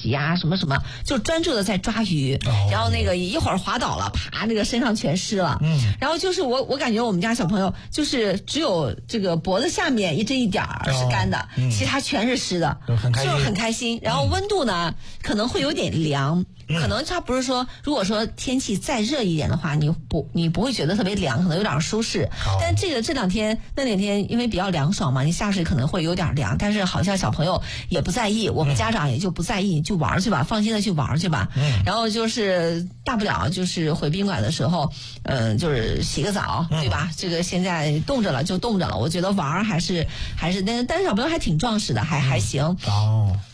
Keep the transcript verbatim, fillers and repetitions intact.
洗呀、啊，什么什么，就专注的在抓鱼，哦、然后那个一会儿滑倒了，啪，那个身上全湿了。嗯，然后就是我我感觉我们家小朋友就是只有这个脖子下面一这一点儿是干的，哦嗯、其他全是湿的， 就很开心， 就是很开心。然后温度呢、嗯、可能会有点凉。可能它不是说，如果说天气再热一点的话，你不你不会觉得特别凉，可能有点舒适。但这个这两天那两天因为比较凉爽嘛，你下水可能会有点凉，但是好像小朋友也不在意，我们家长也就不在意，就玩去吧，放心的去玩去吧。嗯。然后就是大不了就是回宾馆的时候，嗯、呃，就是洗个澡，对吧？嗯、这个现在冻着了就冻着了，我觉得玩还是还是那，但是小朋友还挺壮实的，还还行。 哦。